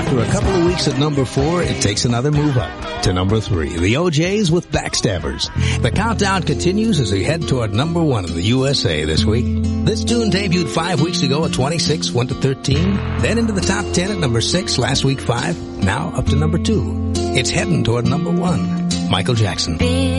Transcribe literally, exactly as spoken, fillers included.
after a couple of weeks at number four, it takes another move up to number three. The O Js with Backstabbers. The countdown continues as we head toward number one in the U S A this week. This tune debuted five weeks ago at twenty-six, went to thirteen, then into the top ten at number six, last week five, now up to number two. It's heading toward number one. Michael Jackson.